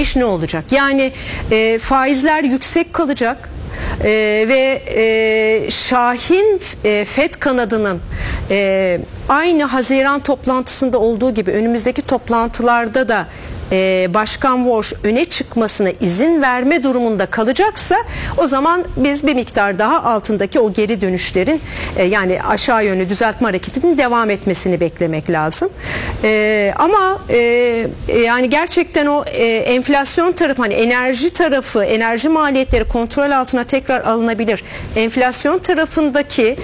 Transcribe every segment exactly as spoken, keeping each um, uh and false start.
gidişi ne olacak? Yani e, faizler yüksek kalacak. Ee, ve e, Şahin e, FED kanadının e, aynı Haziran toplantısında olduğu gibi önümüzdeki toplantılarda da e, Başkan Walsh öne çıkmasına izin verme durumunda kalacaksa, o zaman biz bir miktar daha altındaki o geri dönüşlerin e, yani aşağı yönlü düzeltme hareketinin devam etmesini beklemek lazım. E, ama e, yani gerçekten o e, enflasyon tarafı, hani enerji tarafı, enerji maliyetleri kontrol altına tekrar alınabilir. Enflasyon tarafındaki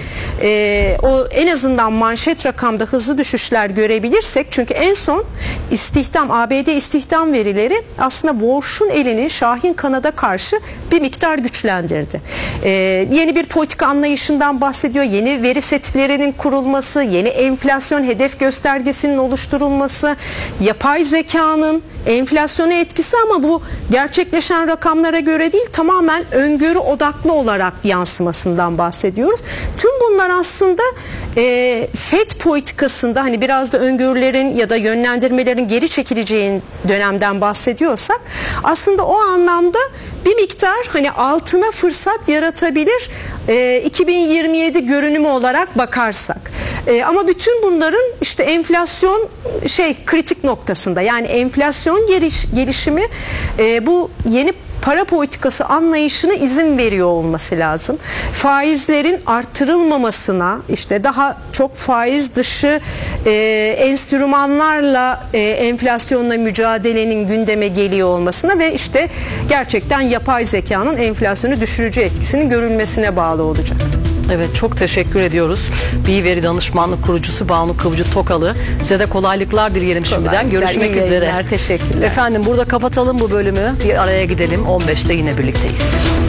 e, o en azından manşet rakamda hızlı düşüşler görebilirsek, çünkü en son istihdam, A B D istihdam verileri aslında Walsh'un elini Şahin kanada karşı bir miktar güçlendirdi. E, yeni bir politika anlayışından bahsediyor. Yeni veri setlerinin kurulması, yeni enflasyon hedef göstergesinin oluşturulması, yapay zekanın enflasyona etkisi, ama bu gerçekleşen rakamlara göre değil, tamamen öngörü odaklı olarak yansımasından bahsediyoruz. Tüm bunlar aslında e, FED politikasında, hani biraz da öngörülerin ya da yönlendirmelerin geri çekileceğin dönemden bahsediyorsak, aslında o anlamda bir miktar hani altına fırsat yaratabilir e, iki bin yirmi yedi görünümü olarak bakarsak. E, ama bütün bunların işte enflasyon şey kritik noktasında, yani enflasyon geliş, gelişimi e, bu yeni para politikası anlayışına izin veriyor olması lazım. Faizlerin artırılmamasına, işte daha çok faiz dışı e, enstrümanlarla e, enflasyonla mücadelenin gündeme geliyor olmasına ve işte gerçekten yapay zekanın enflasyonu düşürücü etkisinin görülmesine bağlı olacak. Evet, çok teşekkür ediyoruz. Bir veri danışmanlık kurucusu Banu Kıvcı Tokalı. Size de kolaylıklar dileyelim şimdiden. Kolaylıklar, görüşmek iyi üzere. yayınlar, teşekkürler. Efendim, burada kapatalım bu bölümü. Bir araya gidelim. on beşte yine birlikteyiz.